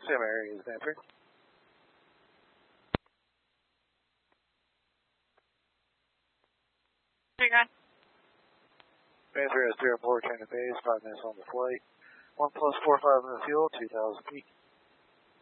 Same area as Stanford. Transfer has 04, turn to base, 5 minutes on the flight. 1+45 in the fuel, 2,000 feet.